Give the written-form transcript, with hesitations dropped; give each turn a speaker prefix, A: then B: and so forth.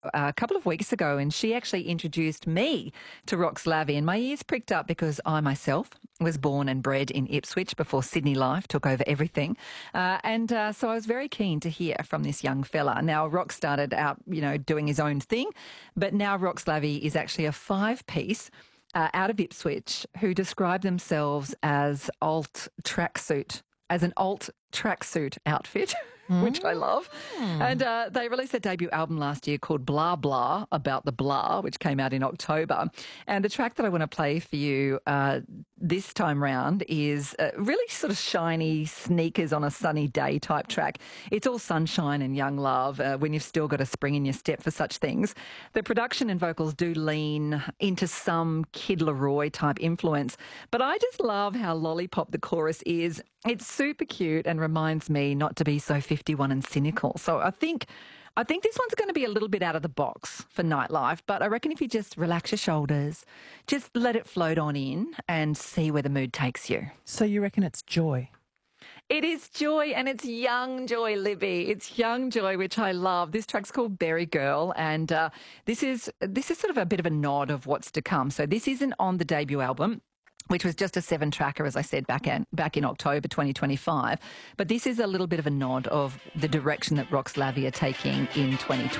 A: a couple of weeks ago, and she actually introduced me to Rox Lavey, and my ears pricked up because I myself was born and bred in Ipswich before Sydney Life took over everything. So I was very keen to hear from this young fella. Now, Rox started out, doing his own thing, but now Rox Lavey is actually a five-piece out of Ipswich who describe themselves as an alt tracksuit outfit, which I love. And they released their debut album last year called Blah Blah, about the blah, which came out in October. And the track that I want to play for you this time round is really sort of shiny sneakers on a sunny day type track. It's all sunshine and young love when you've still got a spring in your step for such things. The production and vocals do lean into some Kid Laroi type influence, but I just love how lollipop the chorus is. It's super cute and reminds me not to be so 51 and cynical. So I think this one's going to be a little bit out of the box for nightlife, but I reckon if you just relax your shoulders, just let it float on in and see where the mood takes you.
B: So you reckon it's joy?
A: It is joy, and it's young joy, Libby. It's young joy, which I love. This track's called Berry Girl, and this is sort of a bit of a nod of what's to come. So this isn't on the debut album, which was just a 7-tracker, as I said, back in October 2025. But this is a little bit of a nod of the direction that Rox Lavey are taking in 2020.